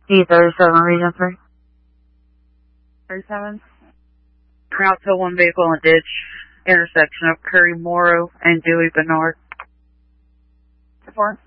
E37, region 3. 37. Route to one vehicle in a ditch, intersection of Curry Morrow and Dewey Bernard. 4.